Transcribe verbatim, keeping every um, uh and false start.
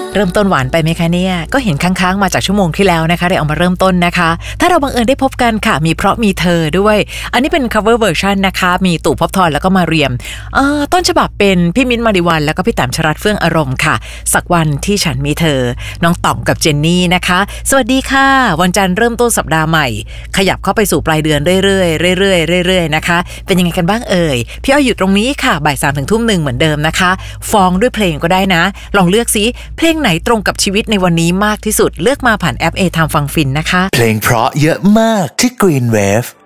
เริ่มต้นหวานไปไหมคะเนี่ยก็เห็นค้างๆมาจากชั่วโมงที่แล้วนะคะได้เอามาเริ่มต้นนะคะถ้าเราบังเอิญได้พบกันค่ะมีเพราะมีเธอด้วยอันนี้เป็น cover version นะคะมีตู่ภพบทรแล้วก็มาเรียมต้นฉบับเป็นพี่มิ้นท์มาริวันแล้วก็พี่แต้มชรัตน์เฟื่องอารมณ์ค่ะสักวันที่ฉันมีเธอน้องต่อมกับเจนนี่นะคะสวัสดีค่ะวันจันทร์เริ่มต้นสัปดาห์ใหม่ขยับเข้าไปสู่ปลายเดือนเรื่อยๆเรื่อยๆเรื่อยๆนะคะเป็นยังไงกันบ้างเอ่ยพี่อ้อยอยู่ตรงนี้ค่ะบ่ายสามถึงทุ่มหนึ่งเหมือนเดิมนะคะฟ้องด้วยเพลงก็ได้นะลองเลือกซิเพลงไหนตรงกับชีวิตในวันนี้มากที่สุดเลือกมาผ่านแอป A ทำฟังฟินนะคะเพลงเพราะเยอะมากที่ Green Wave